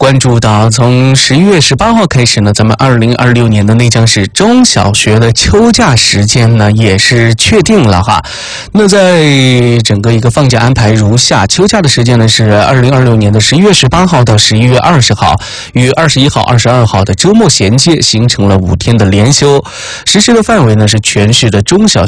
关注到，从11月18号开始呢，咱们2026年的内江市中小学的秋假时间呢也是确定了哈。那在整个一个放假安排如下：秋假的时间呢是2026年的11月18号到11月20号，与21号、22号的周末衔接，形成了5天的连休。实施的范围呢是全市的中小学